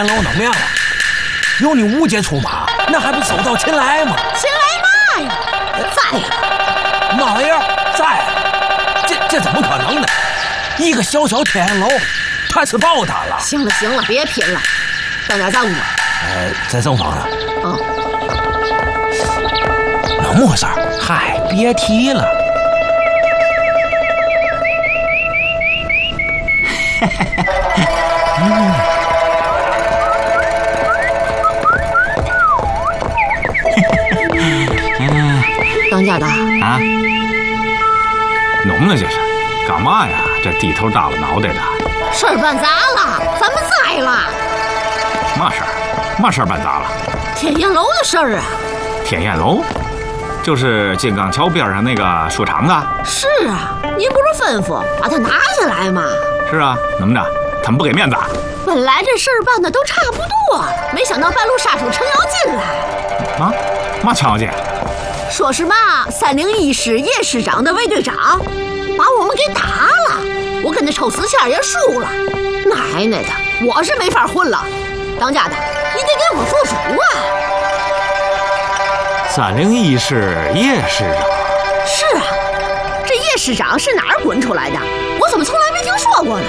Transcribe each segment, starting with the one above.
岩楼弄面了。有你吴家出马，那还不手到擒来吗？ 擒来嘛呀？在呀！ 嘛玩意儿在？这怎么可能呢？一个小小天岩楼，他是爆他了。 行了行了，别拼了，到哪儿站住吧？ 在正房上。 哦。 怎么回事？嗨，别提了。 当家的啊，农呢这是干嘛呀？这低头耷拉脑袋的。 事儿办砸了，咱们栽了。 嘛事儿？嘛事儿办砸了？ 天燕楼的事儿啊。 天燕楼，就是金刚桥边上那个书场的。 是啊，您不是吩咐把它拿下来吗？ 是啊，怎么着？他们不给面子？ 本来这事儿办的都差不多了，没想到半路杀手程咬金来。 啊？嘛程咬金？ 说是嘛301师叶师长的卫队长，把我们给打了。我跟他抽死签也输了。奶奶的，我是没法混了。当家的，你得给我做主啊 ！301师叶师长。 是啊，这叶师长是哪儿滚出来的？我怎么从来没听说过呢？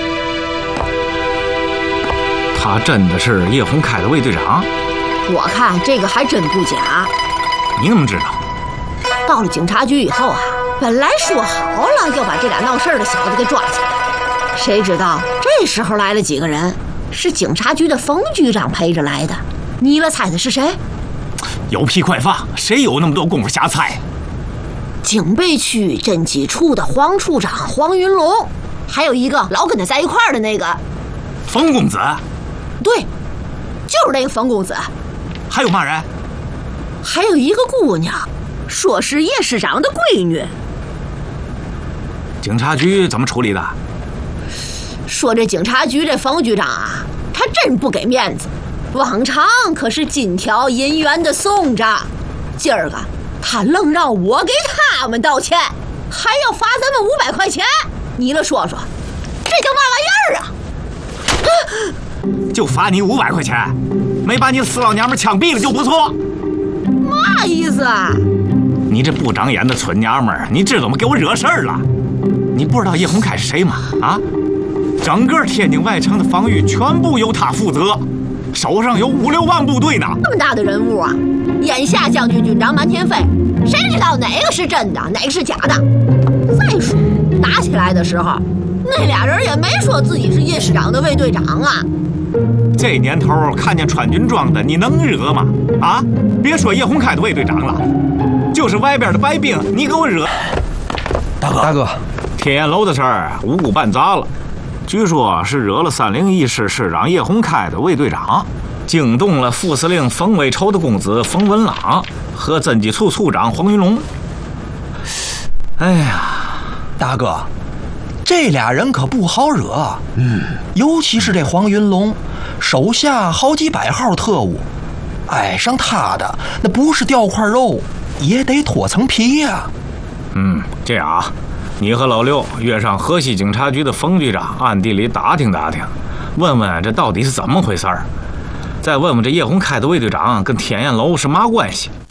他真的是叶洪开的卫队长？ 我看这个还真不假。 你怎么知道？ 到了警察局以后啊，本来说好了要把这俩闹事的小子给抓起来，谁知道这时候来了几个人，是警察局的冯局长陪着来的。你了猜的是谁？ 有屁快放！谁有那么多功夫瞎猜？ 警备区侦缉处的黄处长黄云龙，还有一个老跟他在一块儿的那个冯公子。 对，就是那个冯公子。 还有嘛人？ 还有一个姑娘，说是叶师长的闺女。 警察局怎么处理的？ 说这警察局这冯局长啊，他真不给面子，往常可是金条银元的送着，今儿个他愣让我给他们道歉，还要罚咱们500块钱。你了说说，这叫嘛玩意儿啊？ 就罚你500块钱，没把你死老娘们枪毙了就不错。 嘛意思啊？ 你这不长眼的村娘们儿，你知道怎么给我惹事儿了？你不知道叶洪开是谁吗？啊，整个天津外城的防御全部由他负责，手上有5、6万部队呢。 这么大的人物啊，眼下将军军长满天飞，谁知道哪个是真的，哪个是假的？再说打起来的时候，那俩人也没说自己是叶师长的卫队长啊。 这年头看见穿军装的，你能惹吗？啊，别说叶洪开的卫队长了，就是外边的白兵，你给我惹。 大哥， 天燕楼的事儿无辜办砸了，据说是惹了301师师长叶洪开的卫队长，惊动了副司令冯伟筹的公子冯文朗和侦缉处处长黄云龙。哎呀， 大哥，这俩人可不好惹。尤其是这黄云龙，手下好几百号特务，挨上他的那不是掉块肉，也得脱层皮呀。 这样啊，你和老刘约上河西警察局的冯局长，暗地里打听打听，问问这到底是怎么回事儿，再问问这叶洪开的卫队长跟天燕楼是嘛关系。